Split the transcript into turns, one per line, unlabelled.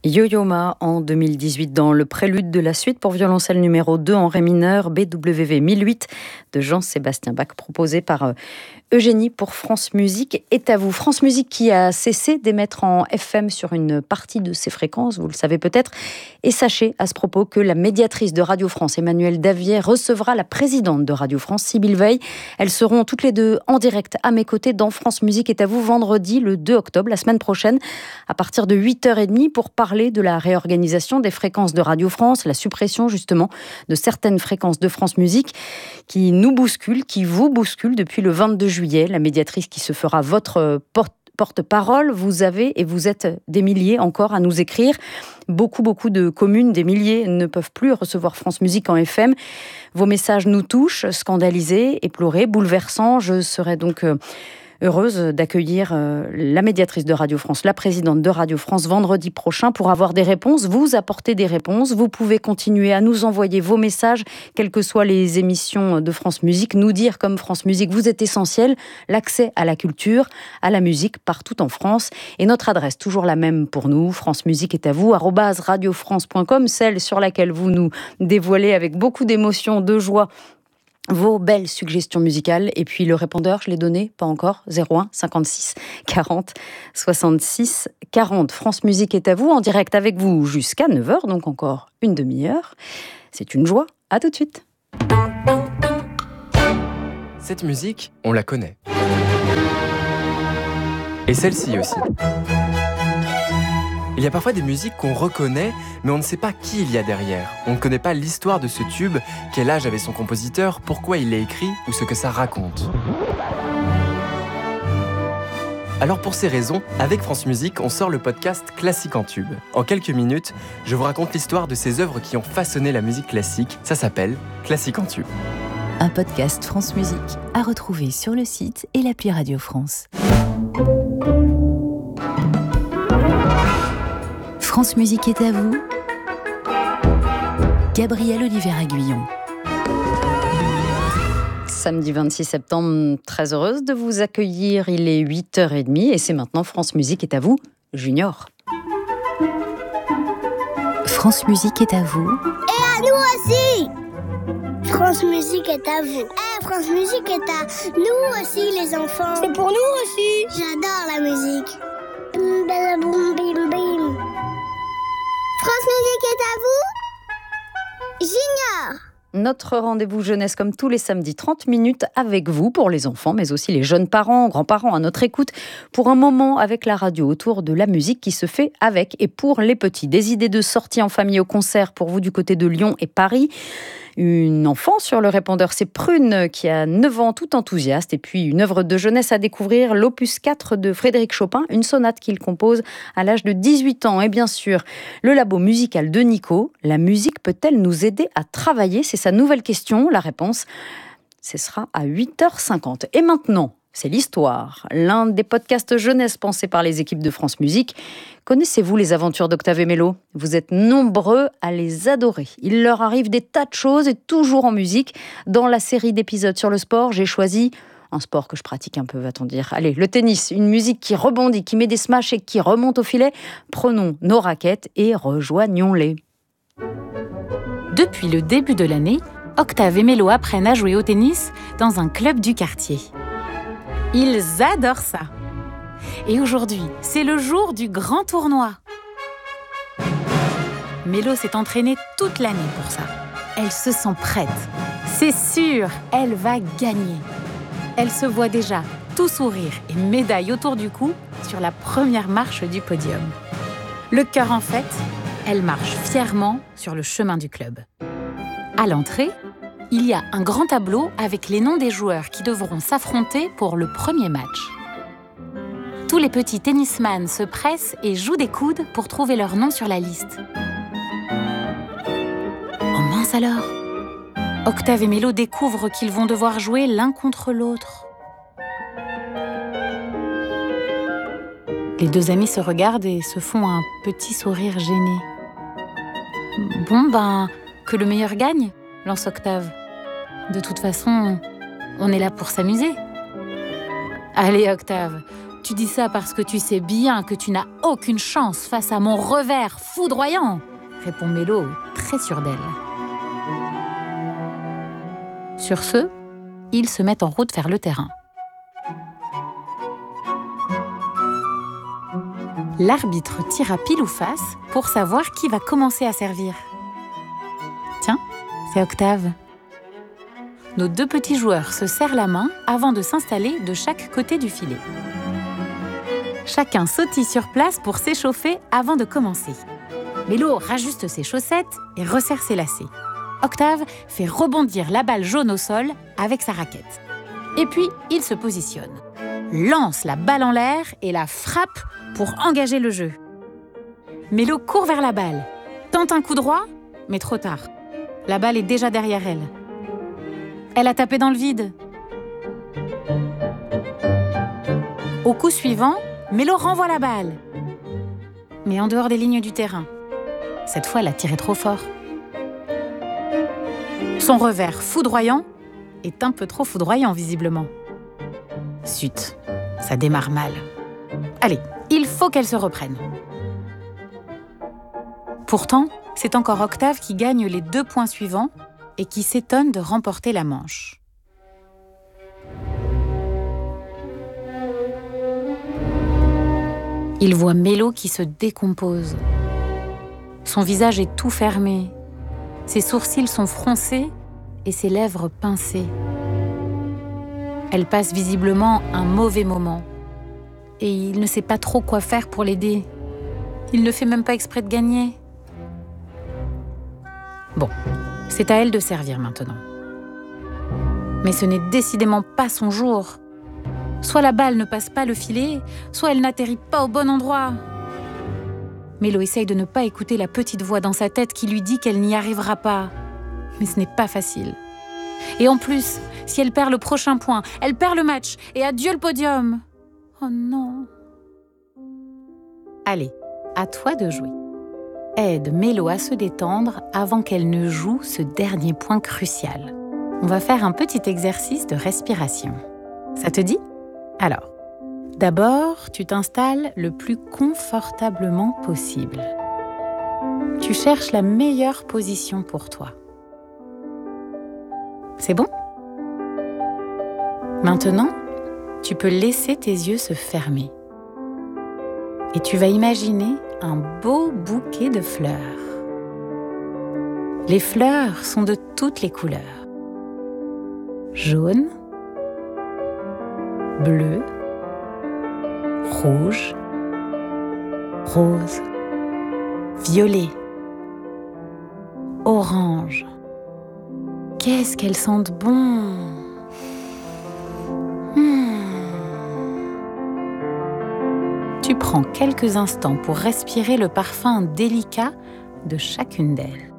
Yo-Yo Ma en 2018 dans le prélude de la suite pour violoncelle numéro 2 en ré mineur BWV 1008 de Jean-Sébastien Bach proposé par Eugénie pour France Musique est à vous. France Musique qui a cessé d'émettre en FM sur une partie de ses fréquences, vous le savez peut-être. Et sachez à ce propos que la médiatrice de Radio France, Emmanuelle Davier, recevra la présidente de Radio France, Sybille Veil. Elles seront toutes les deux en direct à mes côtés dans France Musique est à vous vendredi le 2 octobre, la semaine prochaine, à partir de 8h30 pour parler de la réorganisation des fréquences de Radio France, la suppression justement de certaines fréquences de France Musique qui nous bousculent, qui vous bousculent depuis le 22 juillet. La médiatrice qui se fera votre porte-parole. Vous avez et vous êtes des milliers encore à nous écrire. Beaucoup de communes, des milliers, ne peuvent plus recevoir France Musique en FM. Vos messages nous touchent, scandalisés, éplorés, bouleversants. Je serai donc heureuse d'accueillir la médiatrice de Radio France, la présidente de Radio France, vendredi prochain pour avoir des réponses, vous apporter des réponses. Vous pouvez continuer à nous envoyer vos messages, quelles que soient les émissions de France Musique, nous dire comme France Musique, vous êtes essentiel, l'accès à la culture, à la musique partout en France. Et notre adresse, toujours la même pour nous, France Musique est à vous, @radiofrance.com, celle sur laquelle vous nous dévoilez avec beaucoup d'émotion, de joie, vos belles suggestions musicales. Et puis le répondeur, je l'ai donné, pas encore, 01 56 40 66 40. France Musique est à vous, en direct avec vous jusqu'à 9h, donc encore une demi-heure. C'est une joie, à tout de suite.
Cette musique, on la connaît. Et celle-ci aussi. Il y a parfois des musiques qu'on reconnaît, mais on ne sait pas qui il y a derrière. On ne connaît pas l'histoire de ce tube, quel âge avait son compositeur, pourquoi il l'a écrit ou ce que ça raconte. Alors pour ces raisons, avec France Musique, on sort le podcast Classique en tube. En quelques minutes, je vous raconte l'histoire de ces œuvres qui ont façonné la musique classique. Ça s'appelle Classique en tube.
Un podcast France Musique à retrouver sur le site et l'appli Radio France. France Musique est à vous. Gabrielle Olivier-Aguillon.
Samedi 26 septembre, très heureuse de vous accueillir. Il est 8h30 et c'est maintenant France Musique est à vous, Junior.
France Musique est à vous.
Et à nous aussi. France Musique est à vous. France Musique est à nous aussi, les enfants. C'est pour nous aussi. J'adore la musique. Bim, bim, bim, bim, bim. France Musique est à vous, Junior.
Notre rendez-vous jeunesse comme tous les samedis, 30 minutes avec vous pour les enfants, mais aussi les jeunes parents, grands-parents à notre écoute, pour un moment avec la radio autour de la musique qui se fait avec et pour les petits. Des idées de sortie en famille au concert pour vous du côté de Lyon et Paris. Une enfant sur le répondeur, c'est Prune qui a 9 ans, tout enthousiaste. Et puis une œuvre de jeunesse à découvrir, l'opus 4 de Frédéric Chopin, une sonate qu'il compose à l'âge de 18 ans. Et bien sûr, le labo musical de Nico. La musique peut-elle nous aider à travailler ? C'est sa nouvelle question. La réponse, ce sera à 8h50. Et maintenant, c'est l'histoire. L'un des podcasts jeunesse pensés par les équipes de France Musique. Connaissez-vous les aventures d'Octave et Mélo ? Vous êtes nombreux à les adorer. Il leur arrive des tas de choses et toujours en musique. Dans la série d'épisodes sur le sport, j'ai choisi un sport que je pratique un peu, va-t-on dire. Allez, le tennis, une musique qui rebondit, qui met des smashs et qui remonte au filet. Prenons nos raquettes et rejoignons-les.
Depuis le début de l'année, Octave et Mélo apprennent à jouer au tennis dans un club du quartier. Ils adorent ça. Et aujourd'hui, c'est le jour du grand tournoi. Mélo s'est entraînée toute l'année pour ça. Elle se sent prête. C'est sûr, elle va gagner. Elle se voit déjà tout sourire et médaille autour du cou sur la première marche du podium. Le cœur en fête, elle marche fièrement sur le chemin du club. À l'entrée, il y a un grand tableau avec les noms des joueurs qui devront s'affronter pour le premier match. Tous les petits tennisman se pressent et jouent des coudes pour trouver leur nom sur la liste. Oh mince alors ! Octave et Mélo découvrent qu'ils vont devoir jouer l'un contre l'autre. Les deux amis se regardent et se font un petit sourire gêné. Bon que le meilleur gagne, lance Octave. De toute façon, on est là pour s'amuser. Allez Octave, tu tu dis ça parce que tu sais bien que tu n'as aucune chance face à mon revers foudroyant, répond Mélo, très sûr d'elle. Sur ce, ils se mettent en route vers le terrain. L'arbitre tire à pile ou face pour savoir qui va commencer à servir. Tiens, c'est Octave. Nos 2 petits joueurs se serrent la main avant de s'installer de chaque côté du filet. Chacun sautille sur place pour s'échauffer avant de commencer. Mélo rajuste ses chaussettes et resserre ses lacets. Octave fait rebondir la balle jaune au sol avec sa raquette. Et puis, il se positionne, lance la balle en l'air et la frappe pour engager le jeu. Mélo court vers la balle, tente un coup droit, mais trop tard. La balle est déjà derrière elle. Elle a tapé dans le vide. Au coup suivant, Mélo renvoie la balle, mais en dehors des lignes du terrain. Cette fois, elle a tiré trop fort. Son revers foudroyant est un peu trop foudroyant, visiblement. Zut, ça démarre mal. Allez, il faut qu'elle se reprenne. Pourtant, c'est encore Octave qui gagne les 2 points suivants et qui s'étonne de remporter la manche. Il voit Mélo qui se décompose. Son visage est tout fermé. Ses sourcils sont froncés et ses lèvres pincées. Elle passe visiblement un mauvais moment. Et il ne sait pas trop quoi faire pour l'aider. Il ne fait même pas exprès de gagner. Bon, c'est à elle de servir maintenant. Mais ce n'est décidément pas son jour. Soit la balle ne passe pas le filet, soit elle n'atterrit pas au bon endroit. Mélo essaye de ne pas écouter la petite voix dans sa tête qui lui dit qu'elle n'y arrivera pas. Mais ce n'est pas facile. Et en plus, si elle perd le prochain point, elle perd le match et adieu le podium. Oh non. Allez, à toi de jouer. Aide Mélo à se détendre avant qu'elle ne joue ce dernier point crucial. On va faire un petit exercice de respiration. Ça te dit ? Alors, d'abord, tu t'installes le plus confortablement possible. Tu cherches la meilleure position pour toi. C'est bon ? Maintenant, tu peux laisser tes yeux se fermer. Et tu vas imaginer un beau bouquet de fleurs. Les fleurs sont de toutes les couleurs. Jaune, bleu, rouge, rose, violet, orange. Qu'est-ce qu'elles sentent bon! Tu prends quelques instants pour respirer le parfum délicat de chacune d'elles.